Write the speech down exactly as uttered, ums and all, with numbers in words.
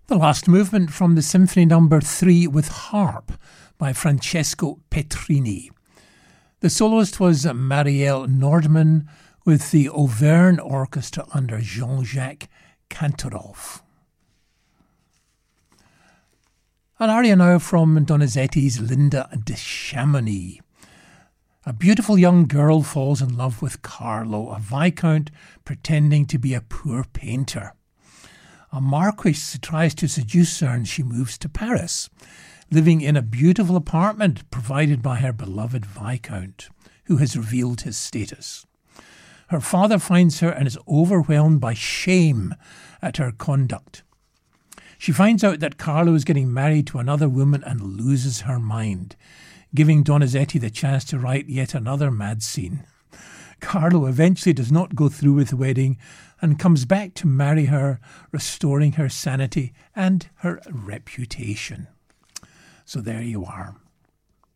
The last movement from the Symphony Number three with Harp by Francesco Petrini. The soloist was Marielle Nordman with the Auvergne Orchestra under Jean-Jacques Cantorov. An aria now from Donizetti's Linda de Chamonix. A beautiful young girl falls in love with Carlo, a viscount pretending to be a poor painter. A marquis tries to seduce her and she moves to Paris, living in a beautiful apartment provided by her beloved viscount, who has revealed his status. Her father finds her and is overwhelmed by shame at her conduct. She finds out that Carlo is getting married to another woman and loses her mind, giving Donizetti the chance to write yet another mad scene. Carlo eventually does not go through with the wedding and comes back to marry her, restoring her sanity and her reputation. So there you are.